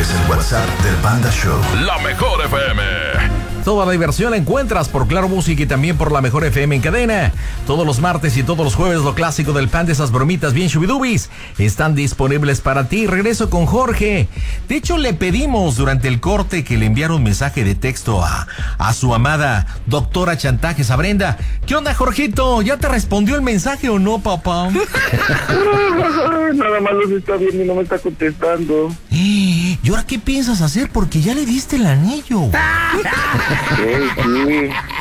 es el WhatsApp del Panda Show. La Mejor FM. Toda la diversión la encuentras por Claro Música y también por La Mejor FM en cadena. Todos los martes y todos los jueves lo clásico del Panda, esas bromitas bien shubidubis, están disponibles para ti. Regreso con Jorge. De hecho, le pedimos durante el corte que le enviara un mensaje de texto a su amada doctora Chantajes, a Brenda. ¿Qué onda, Jorgito? ¿Ya te respondió el mensaje o no, papá? Nada más los está viendo y no me está contestando. ¿Y ahora qué piensas hacer? Porque ya le diste el anillo. Sí.